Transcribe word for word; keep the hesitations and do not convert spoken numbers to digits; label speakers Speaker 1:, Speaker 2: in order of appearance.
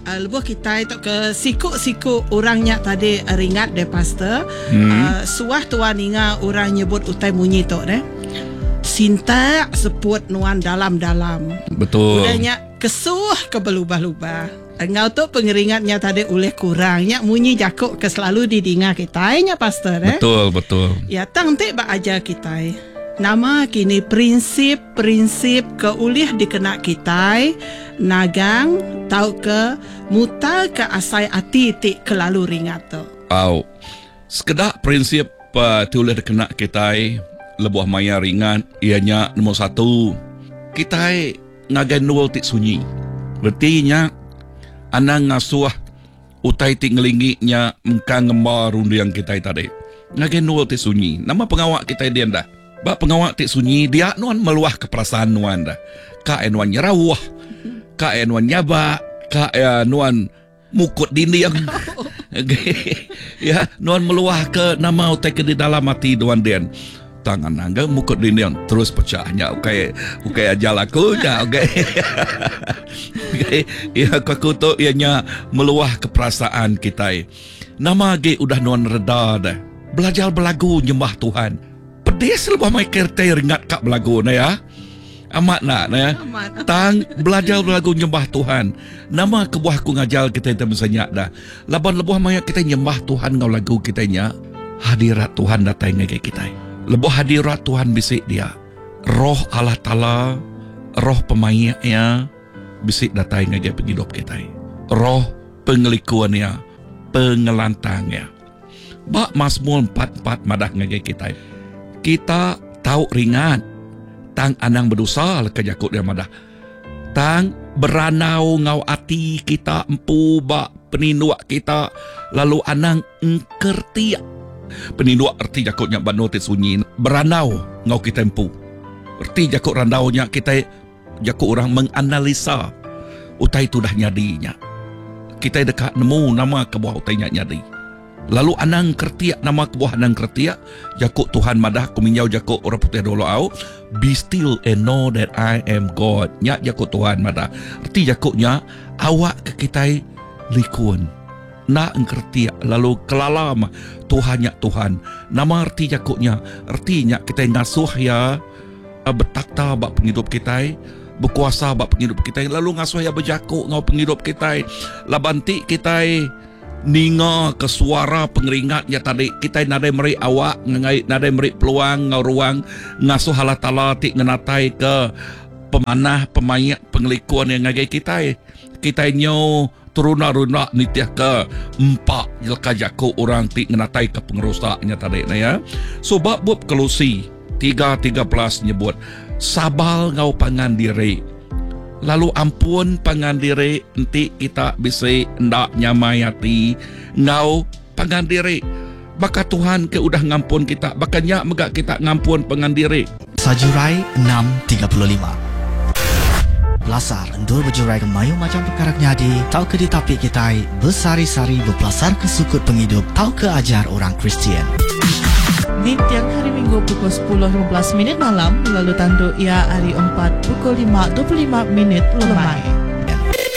Speaker 1: uh, lebuh kita itu ke siku-siku orangnya tadi uh, ringat deh pastor. Hmm. Uh, suah tuan inga orang nyebut utai munyi tu deh. Sinta seput nuan dalam-dalam.
Speaker 2: Betul.
Speaker 1: Udahnya kesuh ke belubah-lubah. Engau tu pengeringatnya tadi oleh kurangnya munyi jakuk ke selalu didinga kita nya pastor eh.
Speaker 2: Betul, betul.
Speaker 1: Ya tang te ba aja kita. Nama kini prinsip-prinsip ke ulih dikena kita nagang tau ke mutal ke asai ati ti kelalu ringat tu.
Speaker 2: Au. Sekedak prinsip uh, ti ulih dikena kita lebuh maya ringan ianya nombor satu kita ngagai nul ti sunyi. Berarti nya anang ngasuh utai ti ngelingi nya engkang ngemar rundu yang kita tadi. Ngagai nul ti sunyi. Nama pengawak kita dia dah. Ba pengawak ti sunyi dia nuan meluah ke perasaan nuan dah. Ka nuan nyerawah. Ka nuan nyaba, ka nuan mukut dinding. Ya, nuan meluah ke nama utai ke di dalam hati nuan dian. Tangan angga mukut dinding terus pecahnya. Okey, okey ajal aku nya, okey. Okey, ya aku tu ianya meluah ke perasaan kita. Nama ge udah nuan reda dah. Belajar berlagu nyembah Tuhan. Pedis lebih mai kertai ringat kak belagu na ya. Amat nak na ya. Tang belajar berlagu nyembah Tuhan. Nama kebuahku ngajal kita itu misalnya dah. Laban lebuh mai kita nyembah Tuhan ngau lagu kita nya. Hadirat Tuhan datang ngai kita. Lebuh hadirat Tuhan bisik dia. Roh Allah Taala, roh pemainnya bisik datang ngai penghidup kita. Roh pengelikuannya, pengelantangnya. Bak Mazmur empat empat madah ngai kita. Kita tahu ringan tang anang berdosa leka jakut dia madah. Tang beranau ngau ati kita empu bak peninduak kita lalu anang engkerti. Peninduak erti jakutnya banu ti sunyi beranau ngau kita empu. Erti jakut randaunya kita jakut orang menganalisa utai tu dah nyadinya. Kita dekat nemu nama kebuah utai nyadi. Lalu anang kertiak nama kebuah anang kertiak jakuk Tuhan madah kuminyau jakuk orang putih dolo au be still and know that I am God. Nyak jakuk Tuhan madah erti jakuknya awak ke kita likun na engkertiak lalu kelalam Tuhan nyak Tuhan nama erti jakuknya ertinya kita ngasuh ya bertakta bak penghidup kita berkuasa bak penghidup kita lalu ngasuh ya berjakuk ngau penghidup kita labanti kita ninga ke suara pengeringat ya tadi kita nadai meri awak ngai nadai meri peluang ngau ruang ngasuh Allah Taala ti ngenatai ke pemanah pemayak pengelikuan yang ngai kita kita nyo turuna-runa nitiah ke empat jelka jaku orang ti ngenatai ke pengerusaknya tadi na ya. So bab bab Kolose tiga tiga belas nyebut sabal ngau pangan diri. Lalu ampun pangan diri nanti kita bisa ndak nyamayati ngau pangan diri. Baka Tuhan ke udah ngampun kita, bakanya megak kita ngampun pangan diri.
Speaker 3: Sajurai enam tiga puluh lima. Belasar endur berjurai ke mayu macam perkara nyadi, tau ke ditapik kita bersari-sari berpelasar ke sukut penghidup, tau ke ajar orang Kristian.
Speaker 4: Di tiang hari Minggu pukul sepuluh lima belas minit malam, lalu tanduk ia hari empat pukul lima dua puluh lima minit lemai.